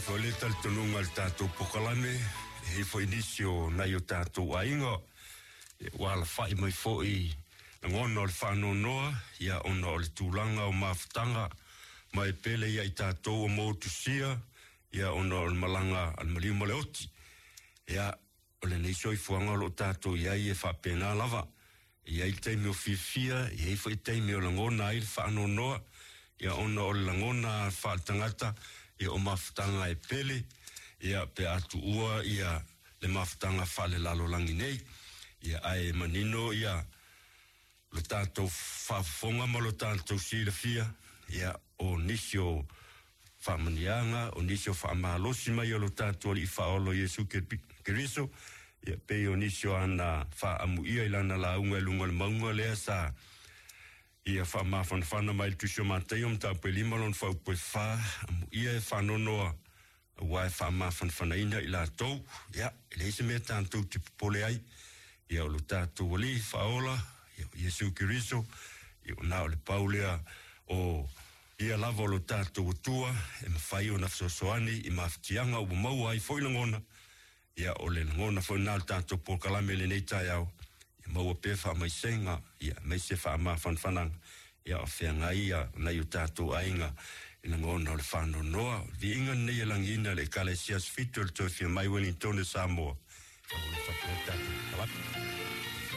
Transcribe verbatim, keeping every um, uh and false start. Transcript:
foi le tal tonunga al tatou pokalame, he foi inisio na yo tatou ainga, wala fai mai foi ngona o le whanonoa, ia ona o le tūlanga o mawhitanga, mai pele ia i tatou o mōtusia, ia ona o le malanga al maliu male oti, ia o le neisoi fuanga o lo tatou ia i e whapena lava, ia i teimi o fifia, ia i foi teimi o langona i le whanonoa, ia ona o le langona whaatangata, ia o mawhitanga e pele, ia pe atu ua, ia le mawhitanga whale lalo langi nei, ia ai manino, ia lo tātou whafonga ma lo tātou silafia, ia o nisio whamanianga, o nisio whamalosi mai o lo tātou i whaolo Jesu Keriso, ia pe o nisio ana whaamu ia ilana la unga lunga le maunga lea sa, ia whamawhanwhana mai le tusio mātai o mta pe lima lon whau poe wha, amu ia e whanonoa, wai whamawhanwhana ina i la tau, ia, ele ise mea tātou tipu pole ai, ia o lo tātou wali whaola, ia Jesu Keriso, ia o nao le paulea o ia lava o lo tātou tua, e mawhai o nafsosoani, i mawhitianga o mau ai foi langona, ia o le langona foi nao le tātou pokalame le nei tai au, ia maua pe wha mai senga, ia mai se wha maa whanwhananga, ia o whianga ia, nei o tātou ainga, i langona o le whano noa, vi inga nei e langina le Kalesias fitu le toi whia mai Wellington e Samoa, ia o le whapea tātou kalapa.